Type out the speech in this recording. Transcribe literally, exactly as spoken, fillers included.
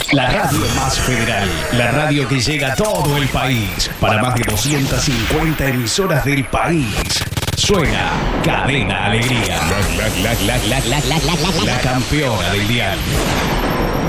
La radio más federal, la radio que llega a todo el país, para más de doscientas cincuenta emisoras del país. Suena Cadena Alegría, la, la, la, la, la, la, la, la, la campeona del dial.